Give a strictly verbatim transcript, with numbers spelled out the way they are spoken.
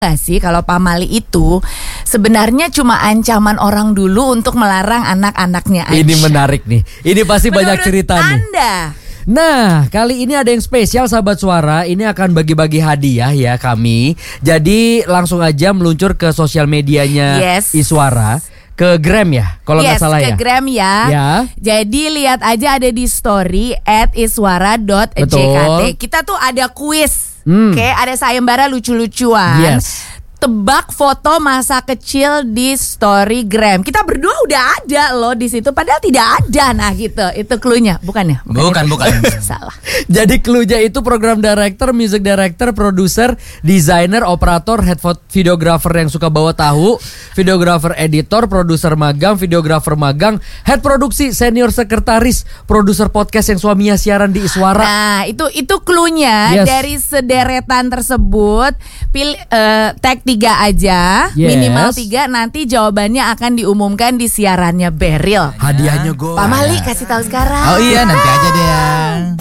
Gak sih kalau pamali itu sebenarnya cuma ancaman orang dulu untuk melarang anak-anaknya aja. Ini menarik nih. Ini pasti Menurut banyak cerita nih. Anda? Nah, kali ini ada yang spesial sahabat suara. Ini akan bagi-bagi hadiah ya kami. Jadi langsung aja meluncur ke sosial medianya Yes. Iswara. Ke Gram ya, kalau nggak Yes, salah ke ya. Gram ya. Ya. Jadi lihat aja ada di story at iswara dot j k t. Betul. Kita tuh ada kuis. Hmm. Oke, ada sayembara lucu-lucuan. Yes. Tebak foto masa kecil di story Gram. Kita berdua udah ada loh di situ, padahal tidak ada. Nah gitu, itu cluenya, bukan ya? Bukan, itu. bukan. Salah. Jadi cluenya itu program director, music director, produser, designer, operator, head videographer yang suka bawa tahu, videographer editor, produser magang, videographer magang, head produksi, senior sekretaris, produser podcast yang suaminya siaran di Iswara. Nah itu itu cluenya. Yes. Dari sederetan tersebut pilih uh, tag tiga aja, Yes. minimal tiga. Nanti jawabannya akan diumumkan di siarannya Beril. Hadiahnya gue. Pak Mali kasih tahu sekarang. Oh iya, nanti aja deh ya.